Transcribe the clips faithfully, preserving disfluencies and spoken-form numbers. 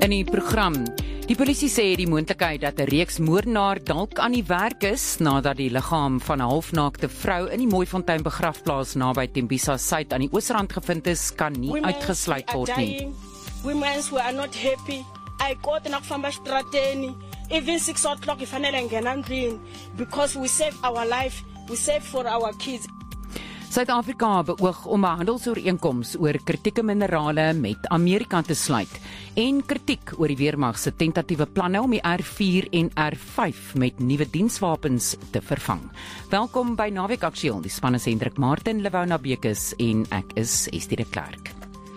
In die program, die polisie sê die moontlikheid dat 'n reeks moordenaar dalk aan die werk is nadat die liggaam van 'n halfnaakte vrou in die Mooifontein begrafplaas naby Tembisa Suid aan die Oosrand gevind is, kan nie Women uitgesluit word are nie. dying. Women who are not happy. I got na kufamba strateni. Even six o'clock ifanele ngena ndlini because we save our life, we save for our kids. Suid-Afrika beoog om 'n handelsooreenkoms oor kritieke minerale met Amerika te sluit en kritiek oor die weermag se tentatiewe planne om die R vier en R vyf met nuwe dienswapens te vervang. Welkom by Naweek Aktueel. Die span is Hendrik Martin, Lewona Bekes en ek is Estie de Klerk.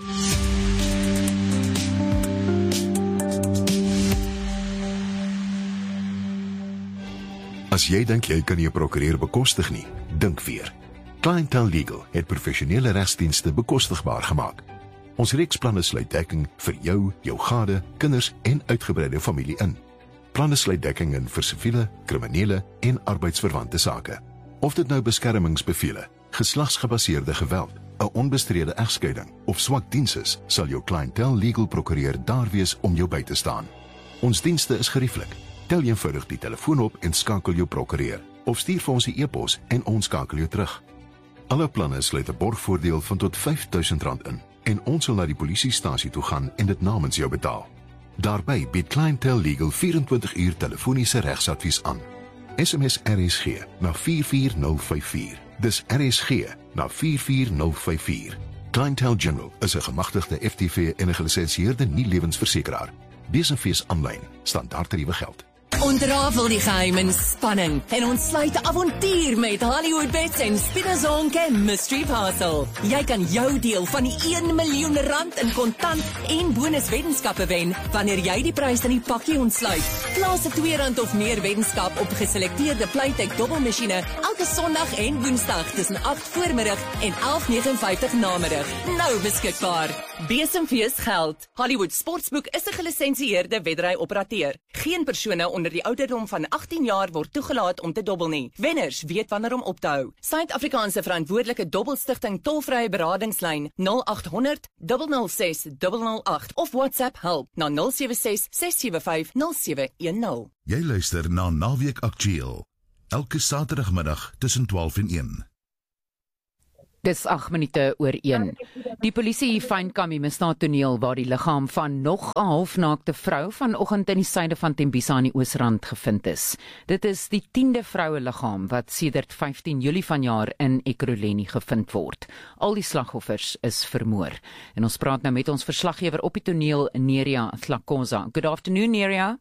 As jy dink jy kan jou prokureur bekostig nie, dink weer. Clientele Legal het professionele regsdienste bekostigbaar gemaak. Ons reeksplanne sluit dekking vir jou, jou gade, kinders en uitgebreide familie in. Planne sluit dekking in vir siviele, kriminele en arbeidsverwante sake. Of dit nou beskermingsbevele, geslagsgebaseerde geweld, 'n onbestrede egskeiding of swak diens is, sal jou Clientele Legal prokureur daar wees om jou by te staan. Ons dienste is gerieflik. Tel eenvoudig die telefoon op en skakel jou prokureur, of stuur vir ons 'n e-pos en ons skakel jou terug. Alle planne sluit 'n borgvoordeel van tot vyf duisend rand in en ons sal na die polisiestasie toe gaan en dit namens jou betaal. Daarbey bied Clientele Legal vyf en twintig uur telefoniese regsadvies aan. S M S R S G na vier vier nul vyf vier. Dis R S G na vier vier nul vyf vier. Clientele General is 'n gemagtigde F T V en 'n gelisensieerde nie-lewensversekeraar. Besenfees aanlyn, standaardtariewe geld. Ontrafel die geheim en spanning en ontsluit avontuur met Hollywood Bets en Spinazonke Mystery Parcel. Jy kan jou deel van die een miljoen rand in kontant en bonuswetenskappe wen wanneer jy die prys in die pakkie ontsluit. Plaas 'n twee rand of meer wetenskap op geselekteerde Playtech dobbelmasjiene elke Sondag en Woensdag tussen agt voormiddag en elf vyf nege namiddag. Nou beskikbaar. Besenfees geld. Hollywood Sportsboek is 'n gelisensieerde wedry-operateur. Geen persone onder die ouderdom van agttien jaar word toegelaat om te dobbel nie. Wenners weet wanneer om op te hou. Suid-Afrikaanse verantwoordelike dobbelstigting tolvrye beradingslyn nul agt honderd nul nul ses nul nul agt of WhatsApp help na nul sewe ses ses sewe vyf nul sewe een nul. Jy luister na Naweek Aktueel, elke Saterdagmiddag tussen twaalf en een. Dis agt minute oor een. Die polisie fynkom die misdaadtoneel waar die liggaam van nog 'n halfnaakte vrou vanoggend in die suide van Tembisa aan die Oosrand gevind is. Dit is die tiende vroue liggaam wat sedert vyftien Julie vanjaar in Ekurhuleni gevind word. Al die slagoffers is vermoor. En ons praat nou met ons verslaggewer op die toneel, Neria Tlakoza. Good afternoon, Neria.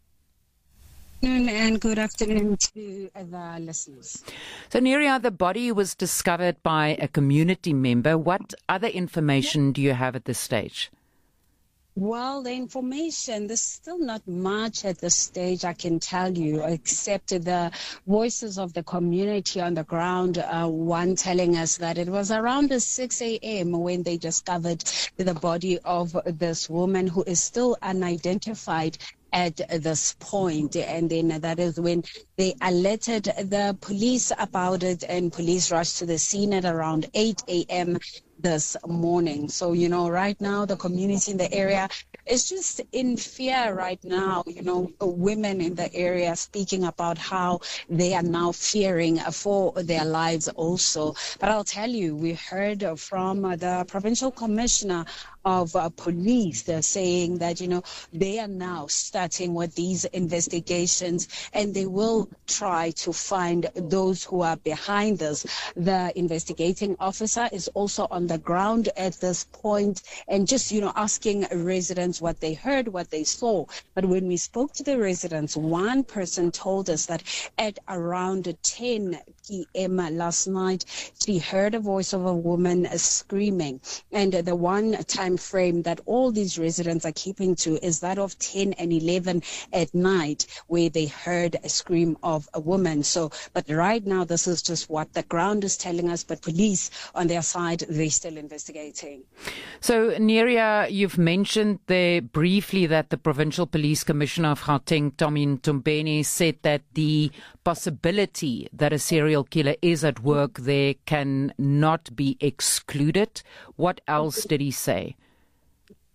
And good afternoon to the listeners. So, Neria, the body was discovered by a community member. What other information do you have at this stage? Well, the information, there's still not much at this stage, I can tell you, except the voices of the community on the ground, uh, one telling us that it was around six a.m. when they discovered the body of this woman who is still unidentified at this point, and then that is when they alerted the police about it, and police rushed to the scene at around eight a.m. this morning. So, you know, right now the community in the area is just in fear right now. You know, women in the area speaking about how they are now fearing for their lives also. But I'll tell you, we heard from the provincial commissioner of uh, police. They're saying that, you know, they are now starting with these investigations and they will try to find those who are behind this. The investigating officer is also on the ground at this point and just, you know, asking residents what they heard, what they saw. But when we spoke to the residents, one person told us that at around ten p.m. last night, she heard a voice of a woman screaming. And the one time frame that all these residents are keeping to is that of ten and eleven at night, where they heard a scream of a woman. So, but right now, this is just what the ground is telling us, but police on their side, they're still investigating. So, Neria, you've mentioned there briefly that the Provincial Police Commissioner of Gauteng, Tommy Ntombeni, said that the possibility that a serial killer is at work there can not be excluded. What else did he say?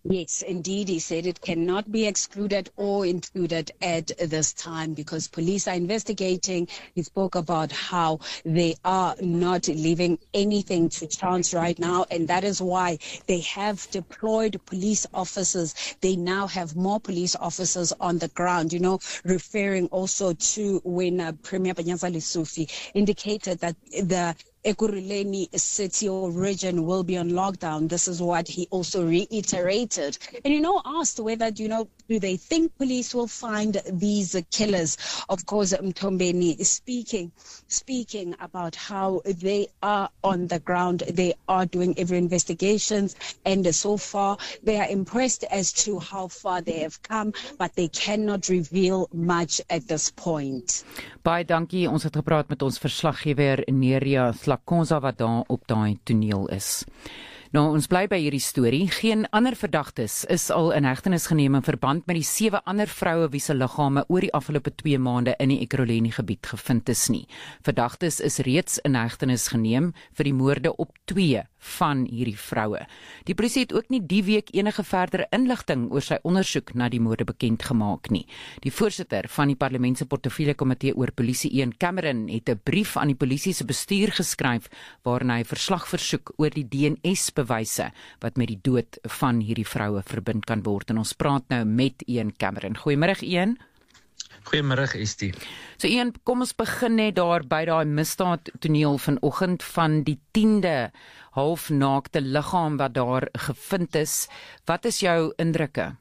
Yes, indeed, he said it cannot be excluded or included at this time because police are investigating. He spoke about how they are not leaving anything to chance right now, and that is why they have deployed police officers. They now have more police officers on the ground, you know, referring also to when uh, Premier Panyaza Lesufi indicated that the Ekurhuleni city or region will be on lockdown. This is what he also reiterated. And, you know, asked whether, you know, do they think police will find these killers? Of course, Mtombeni is speaking, speaking about how they are on the ground. They are doing every investigations. And so far, they are impressed as to how far they have come, but they cannot reveal much at this point. Baie dankie. Ons het gepraat met ons verslaggewer Neria Slakonza wat daar op daai toneel is. Nou, ons bly by hierdie storie. Geen ander verdagtes is al in hegtenis geneem in verband met die sewe ander vroue wie se liggame oor die afgelope twee maande in die Ekurhuleni gebied gevind is nie. Verdagtes is reeds in hegtenis geneem vir die moorde op twee van hierdie vroue. Die polisie het ook nie die week enige verdere inligting oor sy ondersoek na die moorde bekend gemaak nie. Die voorsitter van die Parlement se portefeulje komitee oor polisie, Ian Cameron, het 'n brief aan die polisie se bestuur geskryf waarin hy verslag versoek oor die D N S bewyse wat met die dood van hierdie vroue verbind kan word. En ons praat nou met Ian Cameron. Goeiemôre, Ian. Goeiemôre, Estie. So Ian, kom ons begin net daar by daai misdaad toneel vanoggend van die tiende halfnaakte liggaam wat daar gevind is. Wat is jou indrukke?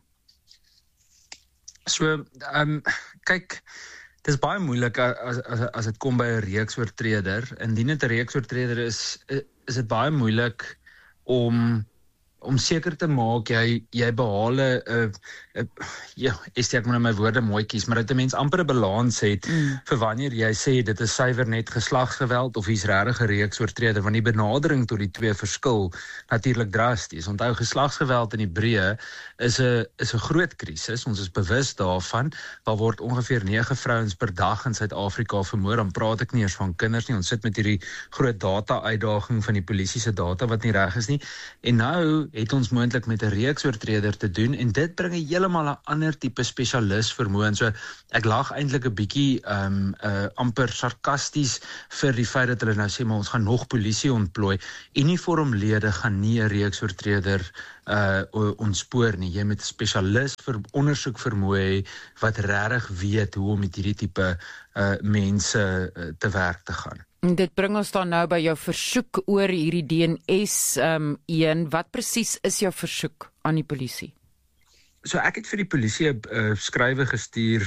So, um, kyk, dit is baie moeilik as as as dit kom by 'n reeksoortreder. Indien dit 'n reeksoortreder is, is dit baie moeilik om om seker te maak jy jy behaal 'n uh, uh, ja, is ek moet my woorde mooi kies, maar dat 'n mens amper 'n balans het mm. vir wanneer jy sê dit is suiwer net geslagsgeweld of hier's regtig 'n reeksoortreder, want die benadering tot die twee verskil natuurlik drasties. Onthou, geslagsgeweld in Hebreë is 'n is 'n groot krisis. Ons is bewus daarvan. Daar word ongeveer nege vrouens per dag in Suid-Afrika vermoor. Dan praat ek nie eers van kinders nie. Ons sit met hierdie groot data-uitdaging van die polisie se data wat nie reg is nie. En nou het ons moontlik met 'n reeksoortreder te doen, en dit bring 'n heeltemal 'n ander tipe spesialis vermoë. So ek lag eintlik 'n bietjie um uh, amper sarkasties vir die feit dat hulle nou sê maar ons gaan nog polisie ontplooi. Uniformlede gaan nie 'n reeksoortreder uh ontspoor nie. Jy moet 'n spesialis vir ondersoek vermoë hê wat regtig weet hoe om met hierdie tipe uh mense uh, te werk te gaan. Dit bring ons dan nou by jou versoek oor hierdie D N S um, een. Wat presies is jou versoek aan die polisie? So ek het vir die polisie 'n uh, skrywe gestuur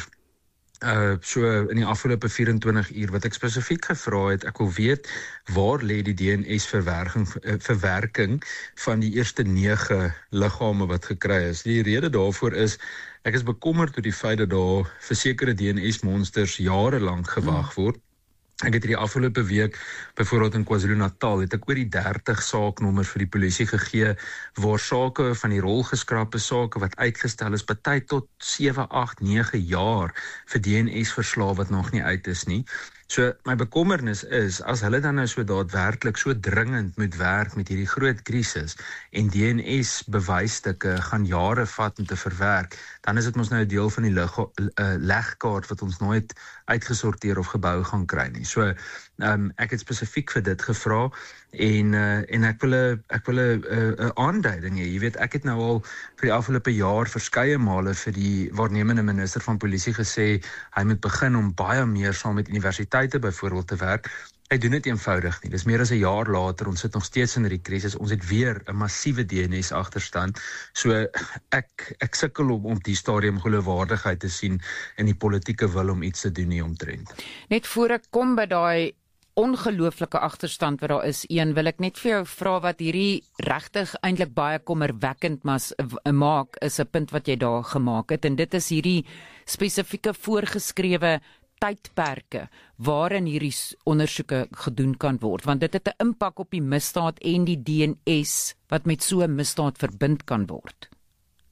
uh so in die afgelope vyf-en-twintig uur wat ek spesifiek gevra het. Ek wil weet waar lê die D N S verwerking uh, verwerking van die eerste nege liggame wat gekry is. Die rede daarvoor is ek is bekommerd oor die feit dat daar vir sekere D N S monsters jare lank gewag word. Ek het die afgelope week, byvoorbeeld in KwaZulu-Natal, het ek oor die dertig saaknommers vir die polisie gegee, waar sake van die rolgeskrape sake wat uitgestel is, party tot sewe, agt, nege jaar vir D N S-verslae wat nog nie uit is nie. So, my bekommernis is, as hulle dan nou so daadwerklik so dringend moet werk met hierdie groot krisis, en D N S-bewysstukke gaan jare vat om te verwerk, dan is dit mos nou 'n deel van die lig, uh, legkaart wat ons nooit uitgesorteer of gebou gaan kry nie. So, um, ek het spesifiek vir dit gevra, en uh, en ek wil 'n ek wil 'n uh, aanduiding hê. Jy weet, ek het nou al vir die afgelope jaar verskeie male vir die waarnemende minister van polisie gesê hy moet begin om baie meer saam met universiteite byvoorbeeld te werk. Hy doen dit eenvoudig nie. Dis meer as 'n jaar later, ons sit nog steeds in hierdie krisis. Ons het weer 'n massiewe D N S agterstand. So ek ek sukkel om op die stadium geloofwaardigheid te sien in die politieke wil om iets te doen hier omtrent. Net voor ek kom by daai ongelooflike agterstand wat daar is, een, wil ek net vir jou vra wat hierdie regtig eintlik baie kommerwekkend mas, maak, is 'n punt wat jy daar gemaak het, en dit is hierdie spesifieke voorgeskrewe tydperke waarin hierdie ondersoeke gedoen kan word, want dit het 'n impak op die misdaad en die D N S wat met so 'n misdaad verbind kan word.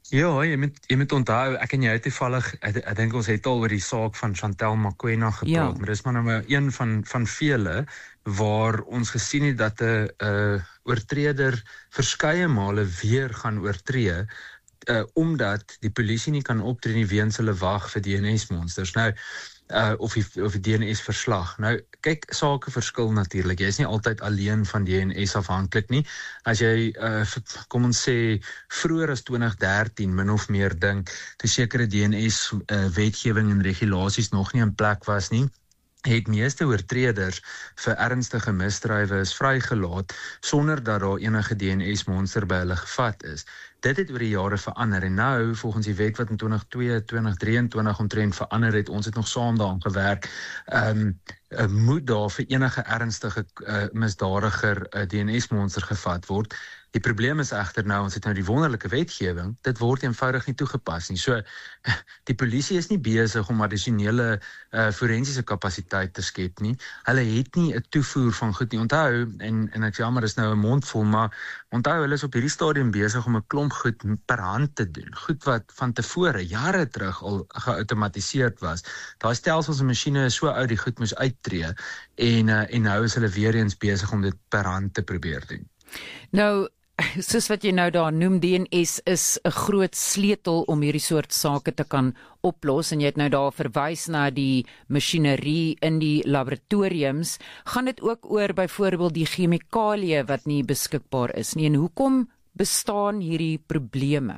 Ja, jy moet, jy moet onthou, ek en jy het toevallig, ek, ek dink ons het al oor die saak van Chantel Mokoena gepraat, ja. Maar dis maar nou maar een van, van vele, waar ons gesien het dat 'n uh, oortreder verskeie male weer gaan oortree, uh, omdat die polisie nie kan optree nie weens hulle wag vir D N S-monsters. Nou, Uh, of die, of die D N S-verslag. Nou, kyk, sake verskil natuurlik. Jy is nie altyd alleen van D N S afhanklik nie. As jy, uh, kom ons sê, vroeër as twintig dertien, min of meer dink, toe sekere D N S-wetgewing uh, en regulasies nog nie in plek was nie, het meeste oortreders vir ernstige misdrywe is vrygelaat, sonder dat daar enige D N S-monster by hulle gevat is. Dit het oor die jare verander, en nou, volgens die wet wat in twintig twee twintig drieëntwintig omtrent verander het, ons het nog saam daaraan gewerk, um, uh, moet daar vir enige ernstige uh, misdadiger uh, D N S-monster gevat word. Die probleem is egter nou, ons het nou die wonderlike wetgewing, dit word eenvoudig nie toegepas nie. So, die polisie is nie besig om addisionele uh, forensiese kapasiteit te skep nie. Hulle het nie 'n toevoer van goed nie. Onthou, en, en ek jammer, is nou 'n mond vol, maar onthou, hulle is op hierdie stadium besig om 'n klomp goed per hand te doen. Goed wat van tevore, jare terug al geautomatiseerd was. Daai stelsels en masjiene is so oud, die goed moes uittreë, en, uh, en nou is hulle weer eens besig om dit per hand te probeer doen. Nou, soos wat jy nou daar noem, D N S is 'n groot sleutel om hierdie soort sake te kan oplos, en jy het nou daar verwys na die masjinerie in die laboratoriums. Gaan dit ook oor byvoorbeeld die chemikalieë wat nie beskikbaar is nie, en hoekom bestaan hierdie probleme?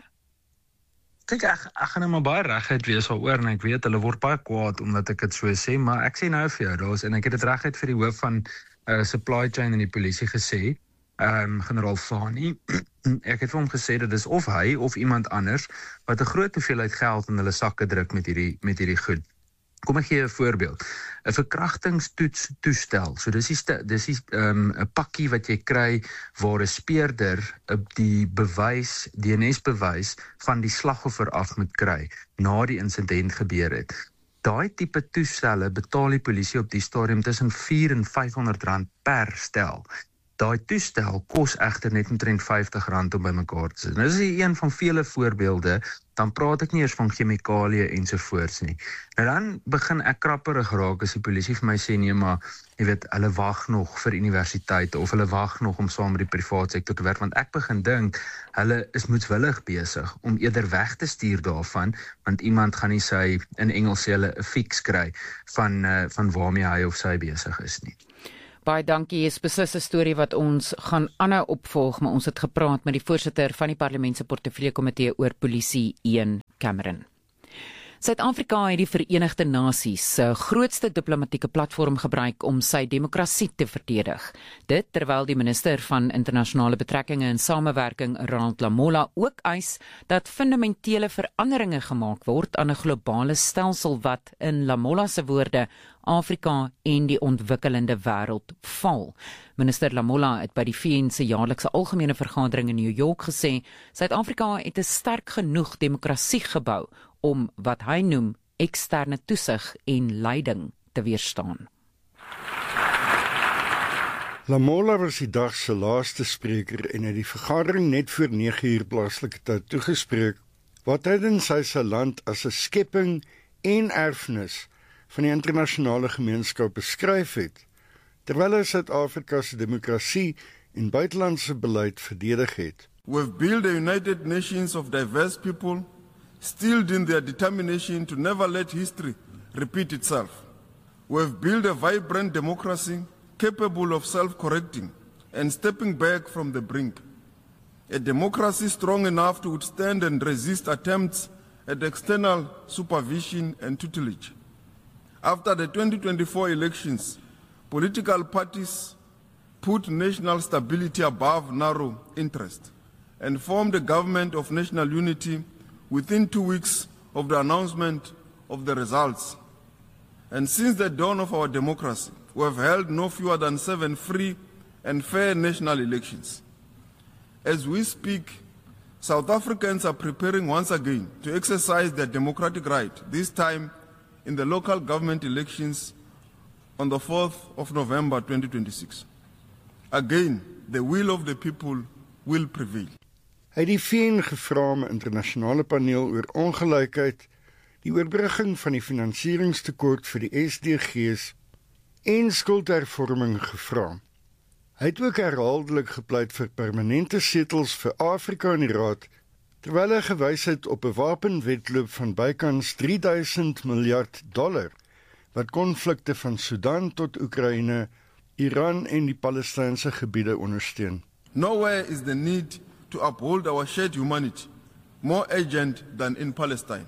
Kyk, ek, ek gaan nou maar baie regheid wees al oor, en ek weet, hulle word baie kwaad omdat ek dit so sê, maar ek sê nou vir jou, daar is, en ek het dit regheid vir die hoof van uh, supply chain in die polisie gesê, Um, generaal Fani, ek het vir hom gesê dat dis of hy of iemand anders wat 'n groot hoeveelheid geld in hulle sakke druk met hierdie met hierdie goed. Kom ek gee 'n voorbeeld. 'n Verkrachtingstoets toestel. So dis die dis die um, 'n pakkie wat jy kry waar 'n speurder die bewys, D N S-bewys van die slagoffer af moet kry na die insident gebeur het. Daai tipe toestelle betaal die polisie op die stadium tussen vier en vyfhonderd rand per stel. Daai toestel kos egter net omtrent vyftig rand om bymekaar te sit. Nou dis een van vele voorbeelde, dan praat ek nie eers van chemikalieë ensovoorts nie. Nou dan begin ek krapperig raak as die polisie vir my sê, nee, maar jy weet, hulle wag nog vir universiteite, of hulle wag nog om saam met die privaat sektor te werk, want ek begin dink, hulle is moedswillig besig om eerder weg te stuur daarvan, want iemand gaan nie sy, in Engels sê hulle, 'n fix kry van, uh, van waarmee hy of sy besig is nie. Baie dankie, is beslis 'n storie wat ons gaan aanhou opvolg, maar ons het gepraat met die voorsitter van die Parlement se Portefeulje Komitee oor polisie, Ian Cameron. Suid-Afrika het die Verenigde Nasies se grootste diplomatieke platform gebruik om sy demokrasie te verdedig. Dit terwyl die minister van internasionale betrekkinge en samewerking, Ronald Lamola, ook eis dat fundamentele veranderinge gemaak word aan 'n globale stelsel wat, in Lamola se woorde, Afrika en die ontwikkelende wêreld val. Minister Lamola het by die V N se jaarlikse algemene vergadering in New York gesê, Suid-Afrika het 'n sterk genoeg demokrasie gebou om wat hy noem eksterne toesig en leiding te weerstaan. Lamola was die dag se laaste spreker en het die vergadering net voor nege uur plaaslike tyd toegespreek, wat tydens hy sy land as 'n skepping en erfenis van die internasionale gemeenskap beskryf het, terwyl hy Suid-Afrika se demokrasie en buitelandse beleid verdedig het. We've built a United Nations of diverse people, stilled in their determination to never let history repeat itself. We've built a vibrant democracy capable of self-correcting and stepping back from the brink. A democracy strong enough to withstand and resist attempts at external supervision and tutelage. After the twenty twenty-four elections, political parties put national stability above narrow interest and formed a government of national unity within two weeks of the announcement of the results. And since the dawn of our democracy, we have held no fewer than seven free and fair national elections. As we speak, South Africans are preparing once again to exercise their democratic right, this time in the local government elections on the fourth of November twenty twenty-six. Again, the will of the people will prevail. Hy het die V N gevra om 'n internasionale paneel oor ongelykheid, die oorbrugging van die finansieringstekort vir die S D G's en skuldhervorming gevra. Hy het ook herhaaldelik gepleit vir permanente setels vir Afrika in die Raad, terwyl hy gewys het op 'n wapenwedloop van bykans drie duisend miljard dollar, wat konflikte van Sudan tot Oekraïne, Iran en die Palestynse gebiede ondersteun. Nowhere is the need to uphold our shared humanity more urgent than in Palestine.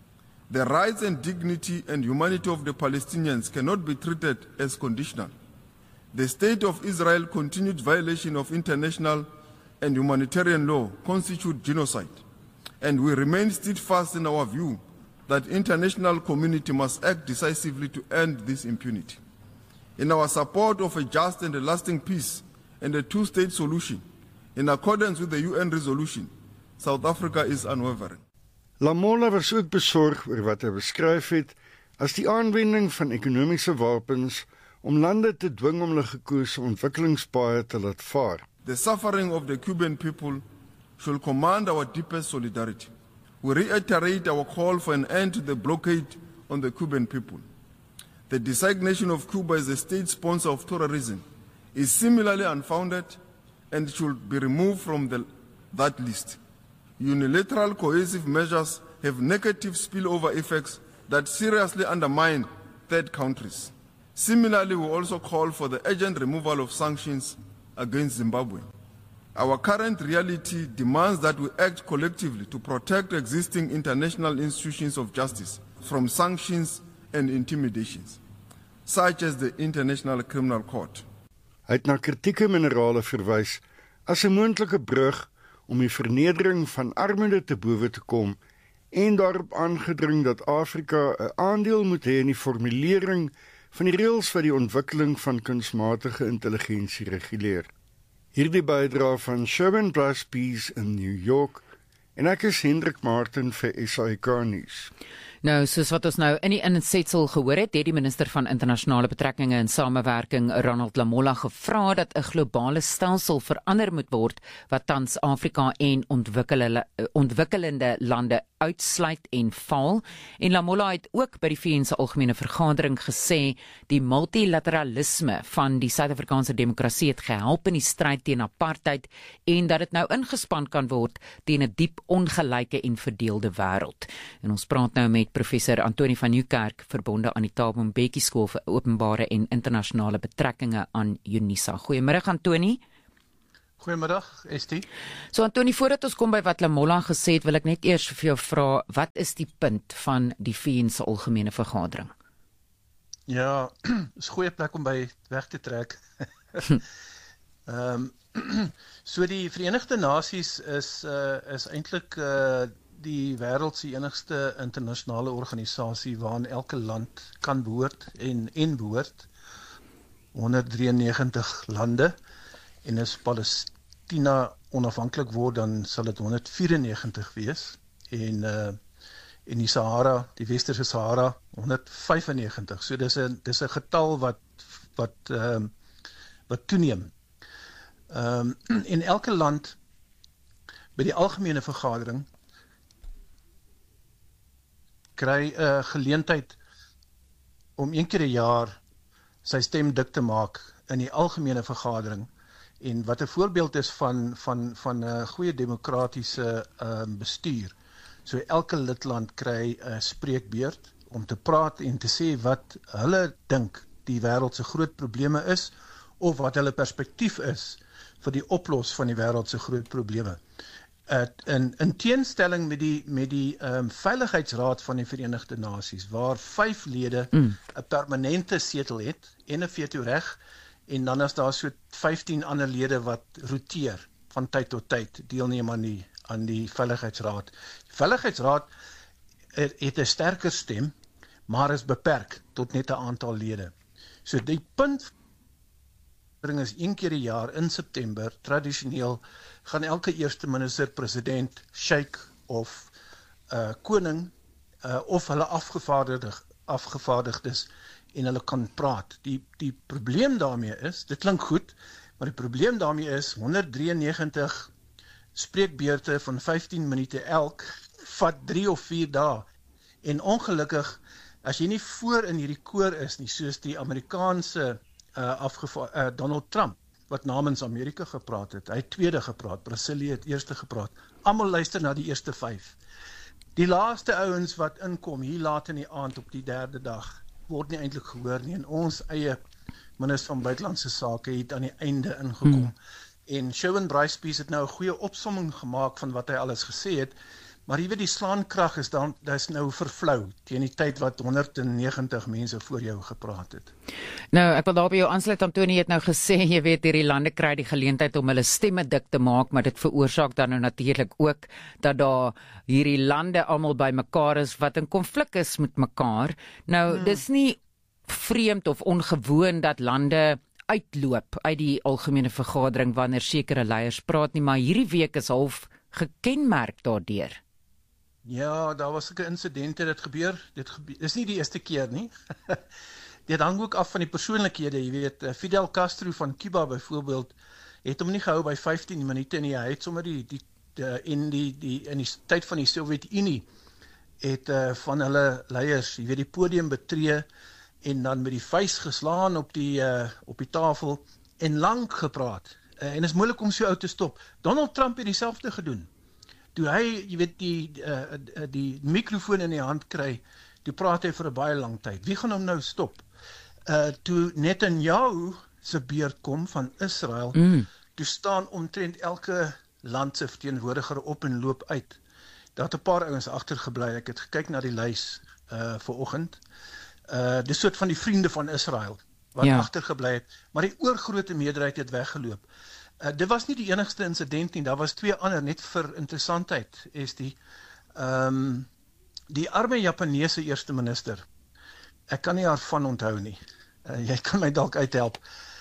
The rights and dignity and humanity of the Palestinians cannot be treated as conditional. The state of Israel's continued violation of international and humanitarian law constitute genocide, and we remain steadfast in our view that the international community must act decisively to end this impunity. In our support of a just and a lasting peace and a two-state solution, in accordance with the U N resolution, South Africa is unwavering. Lamola was ook besorg oor wat hy beskryf het as die aanwending van ekonomiese wapens om lande te dwing om hulle gekose ontwikkelingspaaie te laat vaar. The suffering of the Cuban people should command our deepest solidarity. We reiterate our call for an end to the blockade on the Cuban people. The designation of Cuba as a state sponsor of terrorism is similarly unfounded and should be removed from the, that list. Unilateral coercive measures have negative spillover effects that seriously undermine third countries. Similarly, we also call for the urgent removal of sanctions against Zimbabwe. Our current reality demands that we act collectively to protect existing international institutions of justice from sanctions and intimidations, such as the International Criminal Court. Hy het na kritieke minerale verwys as 'n moontlike brug om die vernedering van armoede te bowe te kom en daarop aangedring dat Afrika 'n aandeel moet hê in die formulering van die reëls wat die ontwikkeling van kunsmatige intelligensie reguleer. Hierdie bydra van Sherwin Blaspees in New York en ek is Hendrik Martin vir S A I K nuus. Nou, soos wat ons nou in die insetsel gehoor het, het die minister van internasionale betrekkinge en samewerking Ronald Lamola gevra dat 'n globale stelsel verander moet word wat tans Afrika en ontwikkelende, ontwikkelende lande uitsluit en val. En Lamola het ook by die V N se algemene vergadering gesê die multilateralisme van die Suid-Afrikaanse demokrasie het gehelp in die stryd teen apartheid en dat dit nou ingespan kan word teen 'n diep ongelyke en verdeelde wêreld. En ons praat nou met professor Antoni van Nieuwkerk, verbonde aan die Thabo Mbeki Skool vir Openbare en Internasionale Betrekkinge aan UNISA. Goeiemôre Antoni. Goeiemiddag, Estie. So Antoni, voordat ons kom by wat Lamola gesê het, wil ek net eers vir jou vra, wat is die punt van die V N se algemene vergadering? Ja, is 'n goeie plek om by weg te trek. Ehm um, so die Verenigde Nasies is uh, is eintlik uh, die wêreld se enigste internasionale organisasie waaraan elke land kan behoort en en behoort. honderddrieënnegentig lande, en as Palestina onafhanklik word, dan sal dit honderdvierennegentig wees, en uh, en die Sahara, die Westerse Sahara, honderdvyfennegentig. So dis 'n dis 'n getal wat wat uh, wat toeneem. Um, in elke land by die algemene vergadering kry 'n uh, geleentheid om een keer 'n jaar sy stem dik te maak in die algemene vergadering, en wat 'n voorbeeld is van van van 'n uh, goeie demokratiese uh, bestuur. So elke lidland kry 'n uh, spreekbeurt om te praat en te sê wat hulle dink die wêreld se groot probleme is, of wat hulle perspektief is vir die oplos van die wêreld se groot probleme. Uh, in, in teenstelling met die, met die um, Veiligheidsraad van die Verenigde Nasies, waar vyf lede 'n mm. permanente setel het en 'n veto-reg, en dan is daar so vyftien ander lede wat roteer van tyd tot tyd, deelneem aan die, aan die Veiligheidsraad. Die Veiligheidsraad het, het 'n sterker stem, maar is beperk tot net 'n aantal lede. So die punt is een keer 'n jaar in September, tradisioneel, gaan elke eerste minister, president, sheik of uh, koning uh, of hulle afgevaardigdes, afgevaardigdes en hulle kan praat. Die, die probleem daarmee is, dit klink goed, maar die probleem daarmee is, honderddrieënnegentig spreekbeurte van vyftien minute elk, vat drie of vier dae. En ongelukkig, as jy nie voor in hierdie koor is nie, soos die Amerikaanse uh, afgeva- uh, Donald Trump, wat namens Amerika gepraat het, hy het tweede gepraat, Brasilia het eerste gepraat, almal luister na die eerste vyf. Die laaste ouens wat inkom, hier laat in die aand op die derde dag, word nie eintlik gehoor nie, en ons eie minister van Buitelandse Sake het aan die einde ingekom. Hmm. En Shawn Bryce het nou 'n goeie opsomming gemaak van wat hy alles gesê het, maar jy weet die slaankrag is dan dis nou vervlou teen die tyd wat honderdnegentig mense voor jou gepraat het. Nou, ek wil daar by jou aansluit. Antoni het nou gesê, jy weet, hierdie lande kry die geleentheid om hulle stemme dik te maak, maar dit veroorsaak dan nou natuurlik ook dat daar hierdie lande almal by mekaar is wat in konflik is met mekaar. Nou, hmm. dis nie vreemd of ongewoon dat lande uitloop uit die algemene vergadering wanneer sekere leiers praat nie, maar hierdie week is half gekenmerk daardeur. Ja, daar was 'n insident het dit gebeur. Dit gebeur, is nie die eerste keer nie. Dit hang ook af van die persoonlikhede, jy weet. Fidel Castro van Cuba byvoorbeeld het hom nie gehou by vyftien minute nie. Hy het sommer die die, die in die die in die tyd van die Sowjetunie het uh, van hulle leiers, jy weet, die podium betree en dan met die vuis geslaan op die uh, op die tafel en lank gepraat. Uh, en is moeilik om so oud te stop. Donald Trump het dieselfde gedoen. Toe hy, jy weet, die uh, die mikrofoon in die hand kry, toe praat hy vir 'n baie lang tyd. Wie gaan hom nou stop? Uh, toe Netanyahu se beurt kom van Israel, mm. toe staan omtrent elke land se verteenwoordiger op en loop uit. Daar het 'n paar ouens agtergebly. Ek het gekyk na die lys uh, vanoggend. Uh, dis soort van die vriende van Israel wat ja. agtergebly het, maar die oorgrote meerderheid het weggeloop. Uh, dit was nie die enigste insident nie, daar was twee ander, net vir interessantheid, is die um, die arme Japaneese eerste minister. Ek kan nie haar van onthou nie. Uh, jy kan my dalk uithelp.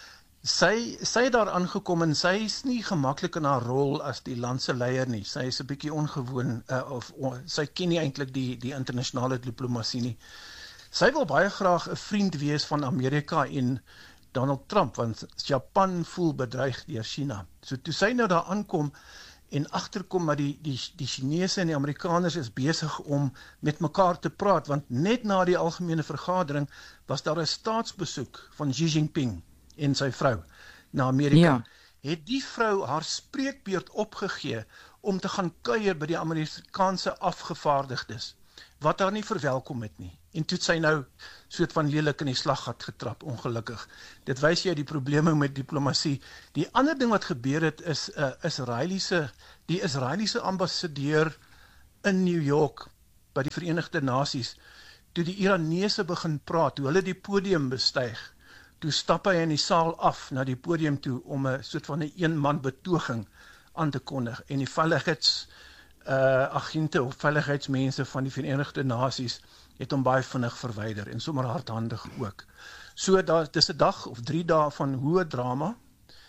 Sy, sy het daar aangekom en sy is nie gemaklik in haar rol as die landse leier nie. Sy is 'n bietjie ongewoon, uh, of on, sy ken nie eintlik die, die internasionale diplomatie nie. Sy wil baie graag 'n vriend wees van Amerika en Donald Trump, want Japan voel bedreig deur China. So toe sy nou daar aankom en agterkom maar die, die, die Chinese en die Amerikaners is besig om met mekaar te praat, want net na die algemene vergadering was daar 'n staatsbesoek van Xi Jinping en sy vrou na Amerika. Ja. Het die vrou haar spreekbeurt opgegee om te gaan kuier by die Amerikaanse afgevaardigdes, wat haar nie verwelkom het nie. En toe het sy nou soort van lelik in die slaggat getrap, ongelukkig. Dit wys jy die probleme met diplomatie. Die ander ding wat gebeur het is uh, Israeliese, die Israeliese ambassadeur in New York by die Verenigde Nasies, toe die Iranese begin praat, toe hulle die podium bestyg, toe stap hy in die saal af na die podium toe om 'n soort van 'n een-man betoging aan te kondig. En die veiligheids uh, agente of veiligheidsmense van die Verenigde Nasies het hom baie vinnig verwyder en sommer hardhandig ook. So daar dis 'n dag of drie dae van hoë drama.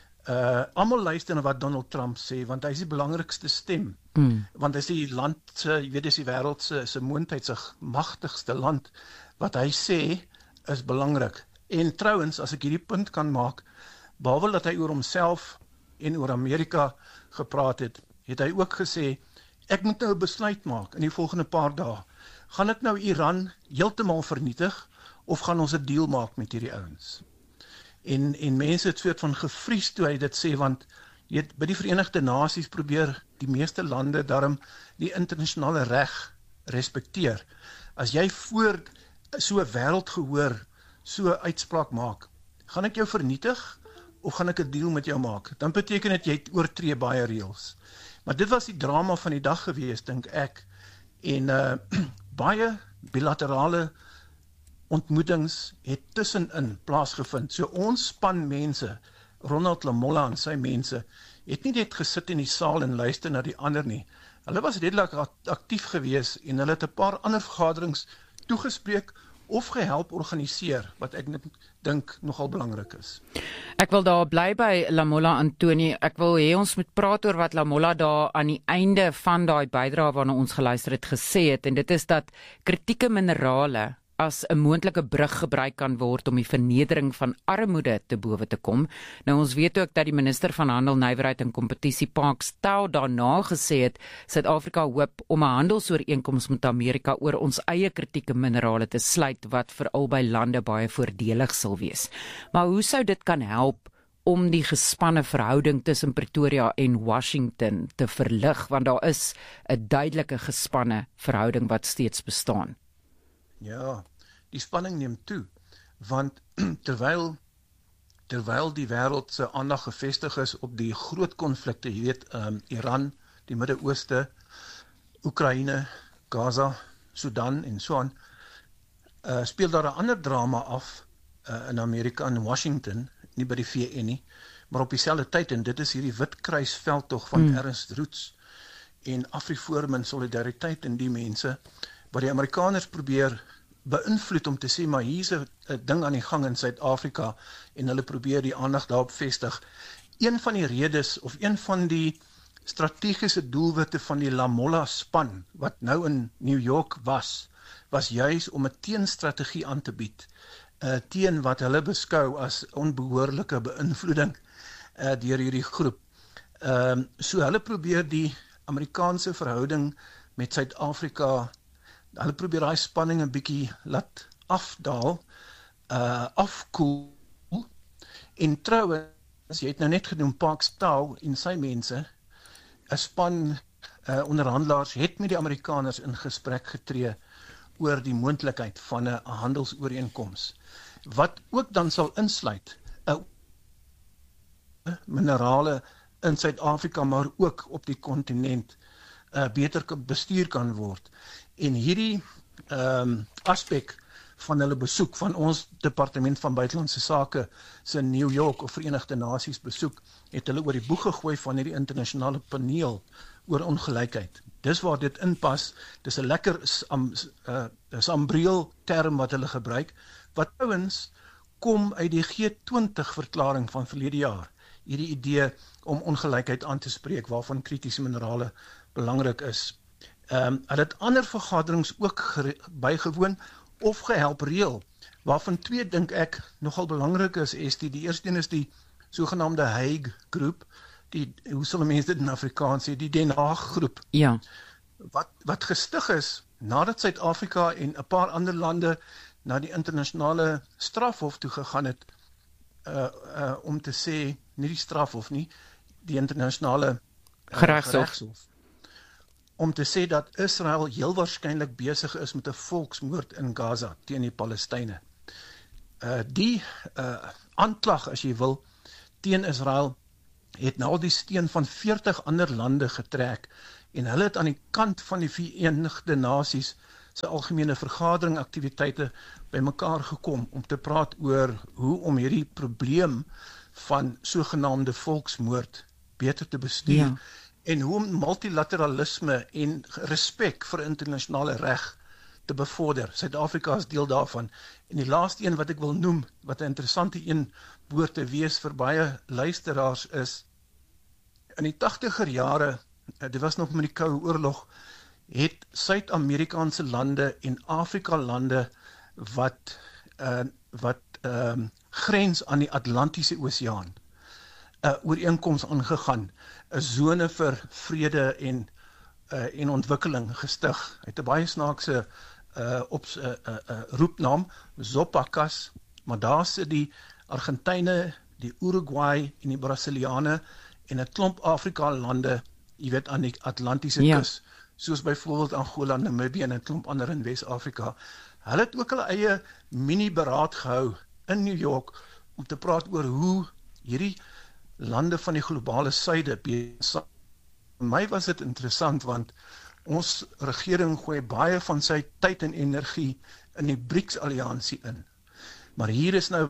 Uh almal luister na wat Donald Trump sê, want hy is die belangrikste stem. Mm. Want hy is die land se, jy weet, dis die wêreld se se moondheid se magtigste land. Wat hy sê is belangrik. En trouwens, as ek hierdie punt kan maak, behalwe dat hy oor homself en oor Amerika gepraat het, het hy ook gesê, ek moet nou 'n besluit maak in die volgende paar dae. Gaan ek nou Iran heeltemal vernietig, of gaan ons 'n deal maak met hierdie ouens? En, en mense het soort van gevries toe hy dit sê, want jy het, by die Verenigde Nasies probeer die meeste lande daarom die internasionale reg respekteer. As jy voor so 'n wêreldgehoor so uitspraak maak, gaan ek jou vernietig, of gaan ek 'n deal met jou maak? Dan beteken dit jy oortree baie reëls. Maar dit was die drama van die dag gewees, dink ek, en uh, baie bilaterale ontmoetings het tussenin plaasgevind. So ons span mense, Ronald Lamola en sy mense, het nie net gesit in die saal en luister na die ander nie. Hulle was redelik aktief gewees en hulle het 'n paar ander vergaderings toegespreek of gehelp organiseer, wat ek dink nogal belangrik is. Ek wil daar bly by Lamola, Antoni. Ek wil hê ons moet praat oor wat Lamola daar aan die einde van daai bydrae waarna ons geluister het gesê het, en dit is dat kritieke minerale as 'n moontlike brug gebruik kan word om die vernedering van armoede te bowe te kom. Nou ons weet ook dat die minister van Handel, Nywerheid en Kompetisie, Park Stow, daarna gesê het Suid-Afrika hoop om 'n handelsooreenkoms met Amerika oor ons eie kritieke minerale te sluit wat vir albei lande baie voordelig sal wees. Maar hoe sou dit kan help om die gespanne verhouding tussen Pretoria en Washington te verlig, want daar is 'n duidelike gespanne verhouding wat steeds bestaan? Ja, die spanning neem toe, want terwyl terwyl die wêreld se aandag gefestig is op die groot konflikte, jy weet, um, Iran, die Midde-Ooste, Oekraïne, Gaza, Sudan en so aan, uh, speel daar 'n ander drama af uh, in Amerika, in Washington, nie by die V N nie, maar op dieselfde tyd, en dit is hierdie Witkruisveldtog van mm. Ernst Roots en Afriforum en Solidariteit en die mense, wat die Amerikaners probeer beïnvloed om te sê, maar hier's 'n ding aan die gang in Suid-Afrika, en hulle probeer die aandag daarop vestig. Een van die redes, of een van die strategiese doelwitte van die Lamolla span, wat nou in New York was, was juis om 'n teenstrategie aan te bied, uh, teen wat hulle beskou as onbehoorlike beïnvloeding uh, deur hierdie groep. Uh, so hulle probeer die Amerikaanse verhouding met Suid-Afrika, hulle probeer daai spanning 'n bietjie laat afdaal, uh, afkoel, en trouwens, jy het nou net genoem, Park Stow en sy mense, 'n span uh, onderhandelaars het met die Amerikaners in gesprek getree oor die moontlikheid van 'n handelsooreenkoms, wat ook dan sal insluit 'n minerale in Suid-Afrika, maar ook op die kontinent uh, beter bestuur kan word. En hierdie um, aspek van hulle besoek, van ons Departement van Buitelandse Sake se New York of Verenigde Nasies besoek, het hulle oor die boeg gegooi van hierdie internasionale paneel oor ongelykheid. Dis waar dit inpas, dis 'n lekker um, uh, sambreel term wat hulle gebruik, wat trouwens kom uit die G twintig verklaring van verlede jaar, hierdie idee om ongelykheid aan te spreek, waarvan kritiese minerale belangrik is. Um, hulle het ander vergaderings ook bygewoon, of gehelp reël, waarvan twee dink ek nogal belangrik is, is die, die eerste een is die sogenaamde Hague groep, die, hoe sal mense dit in Afrikaans sê, die Den Haag groep, ja. wat, wat gestig is, nadat Suid-Afrika en 'n paar ander lande na die internasionale strafhof toe gegaan het, uh, uh, om te sê, nie die strafhof nie, die internasionale uh, gerechtshof, om te sê dat Israel heel waarskynlik besig is met 'n volksmoord in Gaza teen die Palestynë. Uh, die uh, aanklag, as jy wil, teen Israel, het nou al die steun van veertig ander lande getrek, en hulle het aan die kant van die Verenigde Nasies se algemene vergadering aktiwiteite bymekaar gekom, om te praat oor hoe om hierdie probleem van sogenaamde volksmoord beter te bestuur, ja. En hoe om multilateralisme en respek vir internasionale reg te bevorder. Suid-Afrika is deel daarvan. En die laaste een wat ek wil noem, wat 'n interessante een behoort te wees vir baie luisteraars is, in die tachtiger jare, dit was nog met die Koue Oorlog, het Suid-Amerikaanse lande en Afrika lande wat, uh, wat uh, grens aan die Atlantiese Oseaan, 'n ooreenkoms aangegaan, 'n sone vir vrede en, uh, en ontwikkeling gestig. Hy het 'n baie snaakse uh, op, uh, uh, uh, roepnaam, Zopacas, maar daar sit die Argentyne, die Uruguay en die Brasiliane en 'n klomp Afrika lande, jy weet, aan die Atlantiese ja. kus, soos byvoorbeeld Angola, Namibië en 'n klomp ander in Wes-Afrika. Hulle het ook hulle eie mini-beraad gehou in New York om te praat oor hoe hierdie lande van die globale suide besig. Vir my was dit interessant, want ons regering gooi baie van sy tyd en energie in die BRICS-alliansie in. Maar hier is nou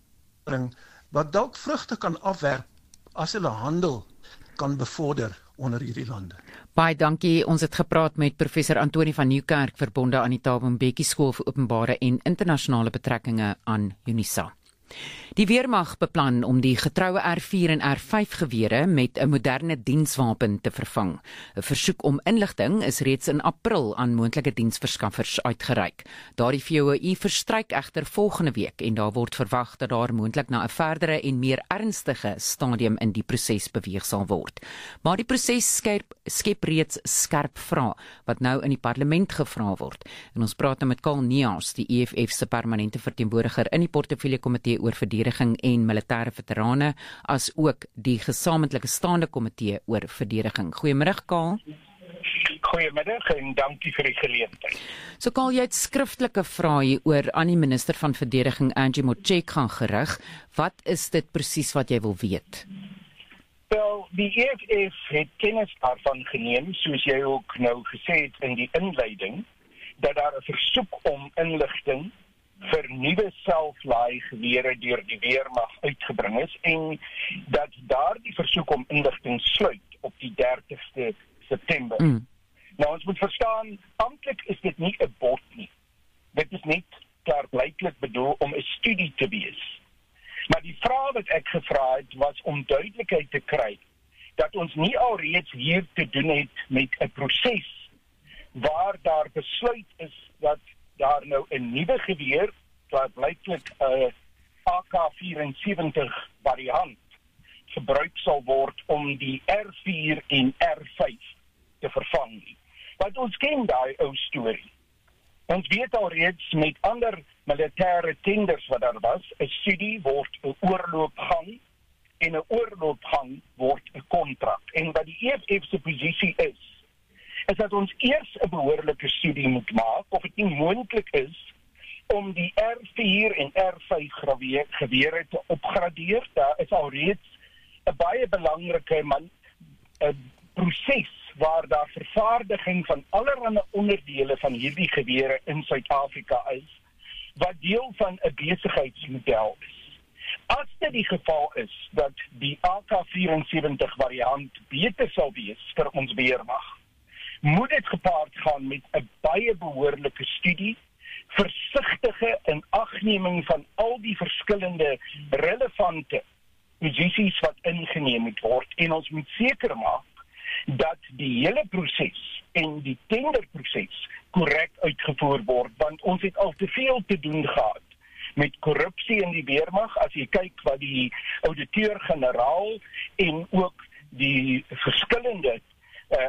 wat dalk vrugte kan afwerp as hulle handel kan bevorder onder hierdie lande. Baie dankie. Ons het gepraat met professor Antoni van Nieuwkerk, verbonde aan die Thabo Mbeki Skool vir Openbare en Internasionale Betrekkinge aan UNISA. Die weermag beplan om die getroue R vier en R vyf gewere met 'n moderne dienswapen te vervang. 'n Versoek om inligting is reeds in April aan moontlike diensverskaffers uitgereik. Daardie V O I verstryk egter volgende week en daar word verwag dat daar moontlik na 'n verdere en meer ernstige stadium in die proses beweeg sal word. Maar die proses skep, skep reeds skerp vrae wat nou in die parlement gevra word. En ons praat nou met Karl Neas, die E F F se permanente verteenwoordiger in die portefeulje komitee oor verdediging en militêre veterane, as ook die gesamentlike staande komitee oor verdediging. Goeiemiddag, Karl. Goeiemiddag en dankie vir die geleentheid. So Karl, jy het skriftelike vrae hier oor aan die minister van verdediging Angie Motshekga gerig. Wat is dit presies wat jy wil weet? Wel, die E F F het kennis daarvan geneem, soos jy ook nou gesê het in die inleiding, dat daar 'n versoek om inligting vir nuwe selflaai gewere deur die weermag uitgebring is en dat daardie versoek om inligting sluit op die dertigste September. Mm. Nou, ons moet verstaan, amptelik is dit nie 'n bod nie. Dit is net klaarblyklik bedoel om 'n studie te wees. Maar die vraag wat ek gevra het, was om duidelikheid te kry dat ons nie alreeds hier te doen het met 'n proses waar daar besluit is dat daar nou 'n nuwe geweer, klaarblyklik 'n A K vyf-en-sewentig variant, gebruik sal word om die R vier en R vyf te vervang. Want ons ken daai ou storie. Ons weet alreeds met ander militêre tenders wat daar was, 'n studie word 'n oorloopgang en 'n oorloopgang word 'n kontrak. En wat die E F F se posisie is, is dat ons eers 'n behoorlike studie moet maak of dit nie moontlik is om die R vier en R vyf gewere te opgradeer. Daar is alreeds 'n baie belangrike man 'n proses waar daar vervaardiging van allerlei onderdele van hierdie gewere in Suid-Afrika is, wat deel van 'n besigheidsmodel is. As dit die geval is dat die A K vyf-en-sewentig variant beter sal wees vir ons weermag, moet dit gepaard gaan met 'n baie behoorlike studie, versigtige inagneming van al die verskillende relevante posisies wat ingeneem moet word, en ons moet seker maak dat die hele proses en die tenderproses korrek uitgevoer word, want ons het al te veel te doen gehad met korrupsie in die weermag. As jy kyk wat die ouditeur-generaal en ook die verskillende uh,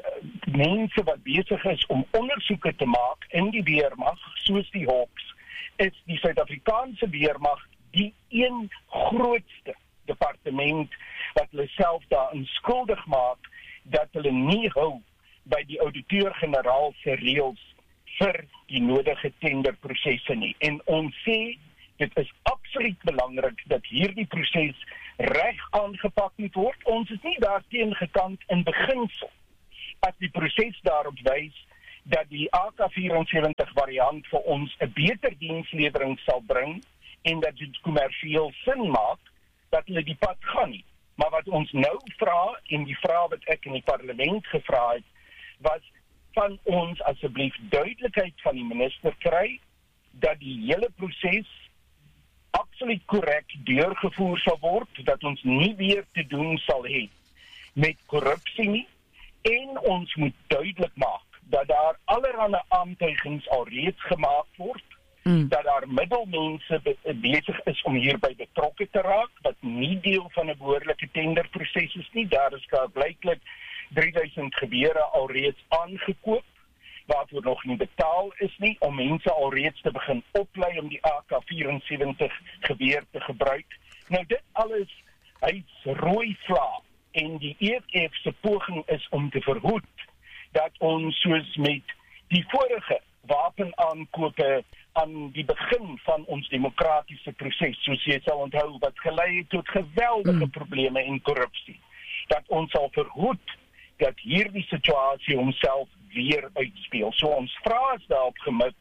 mense wat besig is om ondersoeke te maak in die weermag, soos die Hawks, is die Suid-Afrikaanse weermag die een grootste departement wat hulle self daarin skuldig maak dat hulle nie hou by die ouditeur-generaal se reëls vir die nodige tenderprosesse nie. En ons sê, dit is absoluut belangrik dat hierdie proses reg aangepak moet word. Ons is nie daarteen gekant in beginsel as die proses daarop wys dat die A K vyf-en-sewentig variant vir ons 'n beter dienslewering sal bring en dat dit kommersieel sin maak, dat hulle die pad gaan nie. Maar wat ons nou vra, en die vraag wat ek in die parlement gevra het, was van ons asseblief duidelikheid van die minister kry, dat die hele proses absoluut korrek deurgevoer sal word, dat ons nie weer te doen sal hê met korrupsie nie, en ons moet duidelik maak dat daar allerlei aantuigings alreeds gemaak word, mm. dat daar middelmense be- besig is om hierby betrokke te raak, wat nie deel van 'n behoorlike tenderproses is nie. Daar is blyklik drie duisend gewere alreeds aangekoop, waarvoor nog nie betaal is nie, om mense alreeds te begin oplei om die A K vyf-en-sewentig geweer te gebruik. Nou dit alles, hy's rooi vla, en die E F F se poging is om te verhoed dat ons soos met die vorige wapenaankope aan die begin van ons demokratiese proses, soos jy sal onthou, wat gelei het tot geweldige mm. probleme en korrupsie, dat ons sal verhoed dat hierdie situasie homself weer uitspeel. So ons vra is daarop gemik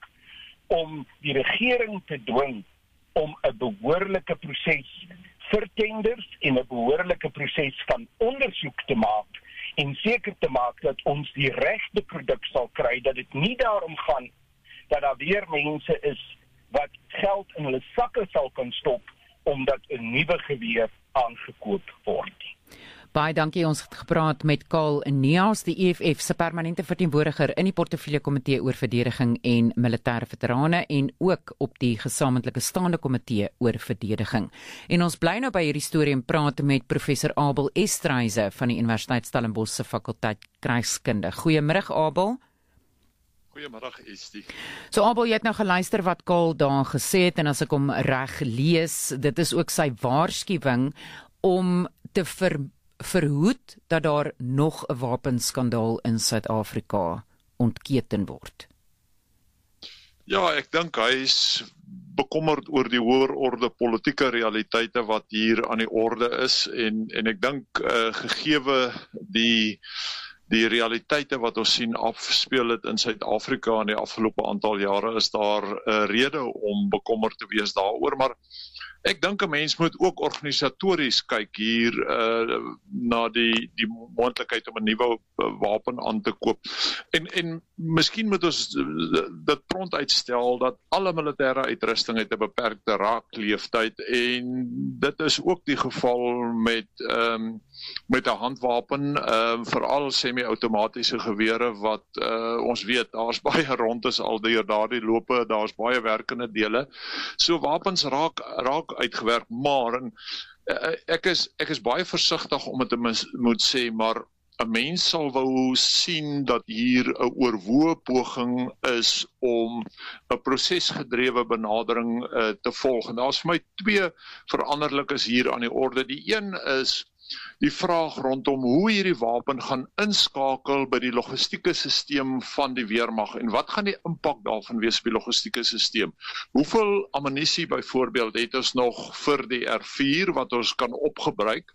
om die regering te dwing om 'n behoorlike proses vir tenders en 'n behoorlike proses van ondersoek te maak en seker te maak dat ons die regte produk sal kry, dat dit nie daarom gaan dat daar weer mense is wat geld in hulle sakke sal kan stop omdat 'n nuwe geweer aangekoop word nie. Baie dankie, ons het gepraat met Karl Neas, die E F F se permanente verteenwoordiger in die portefeulje komitee oor verdediging en militêre veterane en ook op die gesamentlike staande komitee oor verdediging. En ons bly nou by hierdie storie en praat met professor Abel Estreise van die Universiteit Stellenbosch se fakulteit krygskunde. Goeiemiddag Abel. Goeiemiddag Estie. So Abel, jy het nou geluister wat Karl daar gesê het en as ek hom reg lees, dit is ook sy waarskuwing om te ver verhoed dat daar nog 'n wapenskandaal in Suid-Afrika ontketen word. Ja, ek dink hy is bekommerd oor die hoër orde politieke realiteite wat hier aan die orde is en en ek dink uh, gegeewe die die realiteite wat ons sien afspeel het in Suid-Afrika in die afgelope aantal jare is daar 'n uh, rede om bekommerd te wees daaroor, maar ek dink 'n mens moet ook organisatories kyk hier uh, na die die moontlikheid om 'n nuwe wapen aan te koop. En en miskien moet ons dit prompt uitstel dat alle militêre uitrusting het 'n beperkte raakleeftyd en dit is ook die geval met um, met 'n handwapen, um, veral semi-outomatiese gewere wat uh, ons weet daar's baie rondes al deur daardie lope, daar's baie werkende dele. So wapens raak raak uitgewerk, maar en, uh, ek is ek is baie versigtig om dit te moet sê, maar 'n mens sal wou sien dat hier 'n oorwoë poging is om 'n prosesgedrewe benadering uh, te volg. En daar's vir my twee veranderlikes hier aan die orde. Die een is die vraag rondom hoe hierdie wapen gaan inskakel by die logistieke stelsel van die weermag en wat gaan die impak daarvan wees op die logistieke stelsel? Hoeveel ammunisie byvoorbeeld het ons nog vir die R vier wat ons kan opgebruik?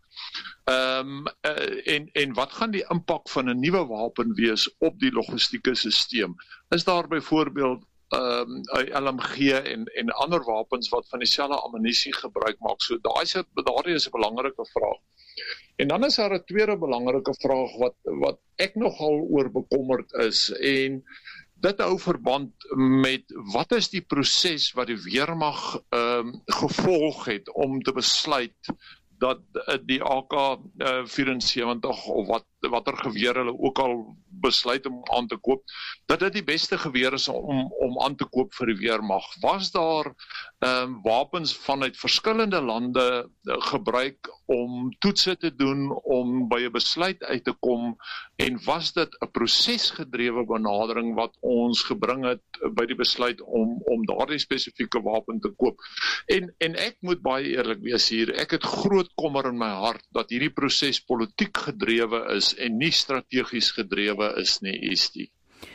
Um, uh, en, en wat gaan die impak van 'n nuwe wapen wees op die logistieke stelsel? Is daar byvoorbeeld Um, L M G en, en ander wapens wat van dieselfde ammunisie gebruik maak? So daai is 'n daardie is 'n belangrike vraag. En dan is daar 'n tweede belangrike vraag wat wat ek nogal oor bekommerd is en dit hou verband met wat is die proses wat die weermag um, gevolg het om te besluit dat die A K vyf-en-sewentig of wat watter geweer hulle ook al besluit om aan te koop, dat dit die beste geweer is om om aan te koop vir die weermag. Was daar um, wapens vanuit verskillende lande gebruik om toetse te doen om by 'n besluit uit te kom en was dit 'n prosesgedrewe benadering wat ons gebring het by die besluit om om daardie spesifieke wapen te koop? En en ek moet baie eerlik wees hier, ek het groot kommer in my hart dat hierdie proses politiek gedrewe is en nie strategies gedrewe is nie, Estie.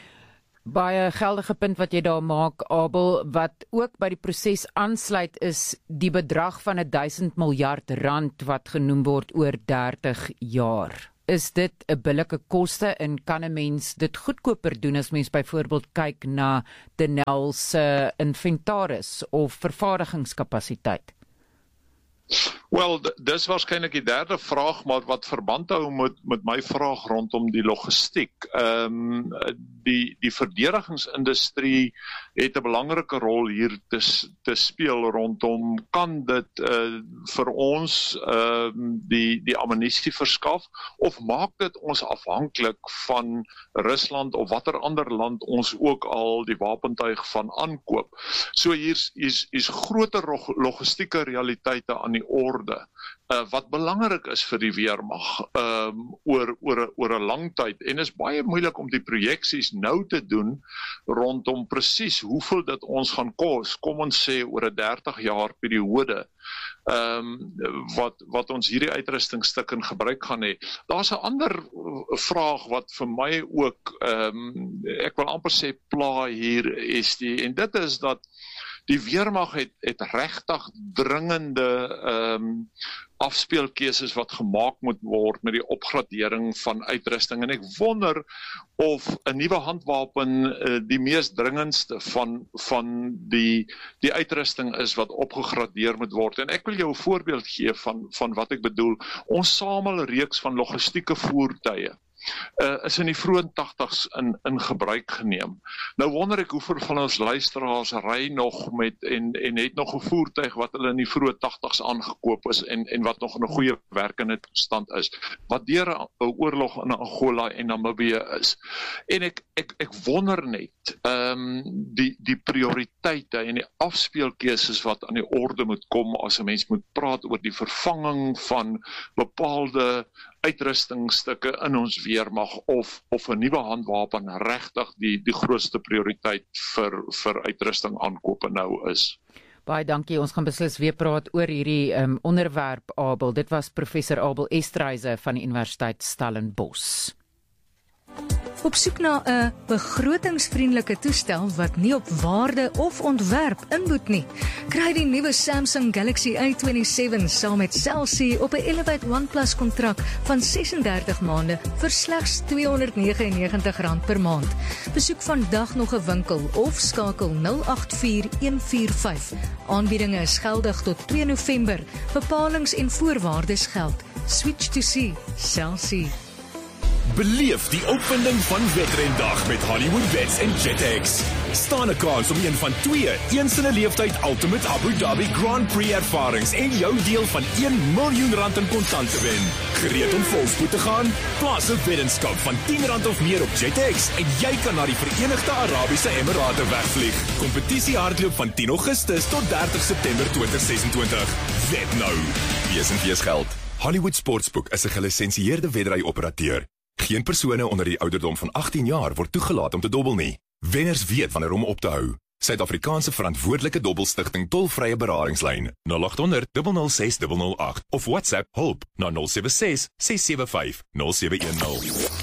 Baie geldige punt wat jy daar maak, Abel, wat ook by die proses aansluit is die bedrag van duisend miljard rand wat genoem word oor dertig jaar. Is dit 'n billike koste en kan 'n mens dit goedkoper doen as mens byvoorbeeld kyk na Denel se inventaris of vervaardigingskapasiteit? Wel, dis waarskynlik die derde vraag, maar wat verband hou met met my vraag rondom die logistiek. Ehm um, die die verdedigingsindustrie het 'n belangrike rol hier te te speel rondom kan dit uh, vir ons ehm um, die die ammunisie verskaf of maak dit ons afhanklik van Rusland of watter ander land ons ook al die wapentuig van aankoop. So hier's is is groter logistieke realiteite aan die orde. Uh, wat belangrik is vir die weermag um, oor, oor, oor 'n lang tyd en is baie moeilik om die projeksies nou te doen rondom presies hoeveel dit ons gaan kos, kom ons sê oor 'n dertig jaar periode um, wat, wat ons hierdie uitrustingstuk in gebruik gaan hê. Daar's 'n ander vraag wat vir my ook um, ek wil amper sê pla hier is die, en dit is dat die weermag het, het regtig dringende um, afspeelkeuses wat gemaak moet word met die opgradering van uitrusting. En ek wonder of 'n nuwe handwapen uh, die mees dringendste van, van die, die uitrusting is wat opgegradeer moet word. En ek wil jou 'n voorbeeld gee van, van wat ek bedoel. Ons samel 'n reeks van logistieke voertuie. uh, is in die vroeë tagtigs in, in gebruik geneem. Nou wonder ek hoeveel van ons luisteraars ry nog met en, en het nog 'n voertuig wat hulle in die vroeë tagtigs aangekoop is en, en wat nog in 'n goeie werkende toestand is, wat deur 'n oorlog in Angola en Namibië is. En ek ek ek wonder net um, die die prioriteite en die afspeelkeuses wat aan die orde moet kom as 'n mens moet praat oor die vervanging van bepaalde uitrustingstukke in ons weermag of of 'n nuwe handwapen regtig die die grootste prioriteit vir vir uitrusting aankope nou is. Baie dankie, ons gaan beslis weer praat oor hierdie um, onderwerp, Abel. Dit was professor Abel Estreise van die Universiteit Stellenbosch. Op soek na 'n begrotingsvriendelike toestel wat nie op waarde of ontwerp inboet nie, kry die nuwe Samsung Galaxy A seventy-seven saam met Cell C op 'n Elevate OnePlus kontrak van sessendertig maande vir slegs tweehonderdnegenennegentig rand per maand. Besoek vandag nog 'n winkel of skakel nul agt vier een vier vyf. Aanbiedinge is geldig tot twee November. Bepalings en voorwaardes geld. Switch to C, Cell C. Beleef die opwinding van Wetrendag met Hollywood Bets en JetX. Staan 'n kans om een van twee eens in 'n leeftyd Ultimate Abu Dhabi Grand Prix ervarings en jou deel van een miljoen rand in kontant te wen. Gereed om volspoed te gaan? Plaas 'n weddenskap van tien rand of meer op JetX en jy kan na die Verenigde Arabiese Emirate wegvlieg. Kompetisie hardloop van tien Augustus tot dertig September twintig sesentwintig. Wet nou. Wees en wees geld. Hollywood Sportsbook is 'n gelisensieerde wedry-operateur. Geen persone onder die ouderdom van agttien jaar word toegelaat om te dobbel nie. Wenners weet wanneer om op te hou. Suid-Afrikaanse verantwoordelike dobbelstigting tolvrye beradingslyn nul agt honderd nul nul ses nul nul agt of WhatsApp hulp na nul sewe ses ses sewe vyf nul sewe een nul.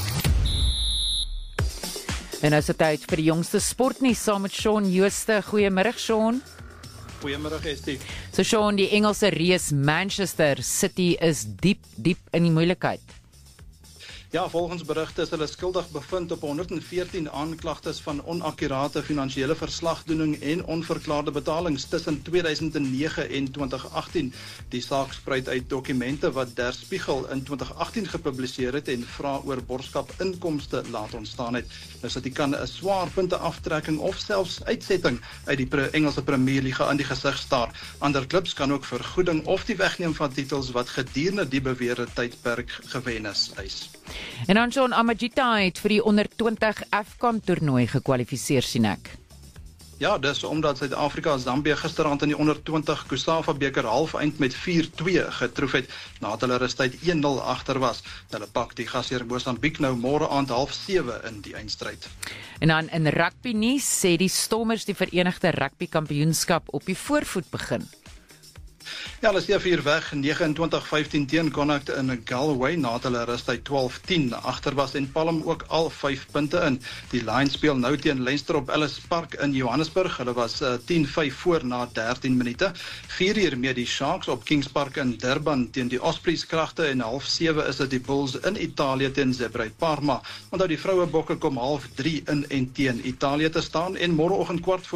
En nou is dit tyd vir die jongste sportnuus saam met Shaun Jooste. Goeiemôre Shaun. Goeiemôre Estie. So Shaun, die Engelse reus Manchester City is diep diep in die moeilikheid. Ja, volgens berigte is hulle skuldig bevind op honderd en veertien aanklagtes van onakkurate finansiële verslagdoening en onverklaarde betalings tussen tweeduisend nege en twintig agttien. Die saak spruit uit dokumente wat Der Spiegel in twintig agttien gepubliseer het en vra oor borgskap inkomste laat ontstaan het. Dus dat die kan 'n swaar punte aftrekking of selfs uitsetting uit die Engelse Premier Liga in die gesig staar. Ander klubs kan ook vergoeding of die wegneem van titels wat gedurende die beweerde tydperk gewen is, eis. En dan John Amajita het vir die onder twintig AFCON toernooi gekwalifiseer, sien ek. Ja, dis omdat Suid-Afrika Zambië gisteraand in die onder twintig Kusafa beker halfeind met vier twee getroof het, nadat hulle rustyd een nul agter was. Hulle pak die gasheer Mosambiek nou môre aand half sewe in die eindstryd. En dan in rugby nuus sê die Stormers die Verenigde Rugby Kampioenskap op die voorvoet begin. Ja, hulle steef hier weg negenentwintig vyftien teen Connacht in Galway, nadat hulle rustyd twaalf tien agter was en palm ook al vyf punte in. Die Lions speel nou teen Leinster op Ellis Park in Johannesburg. Hulle was uh, tien vyf voor na dertien minute. vier uur mee die Sharks op Kings Park in Durban teen die Ospreys kragte en half sewe is dit die Bulls in Italië teen Zebre Parma. Onthou die vroue bokke kom half drie in en teen Italië te staan en môreoggend kwart voor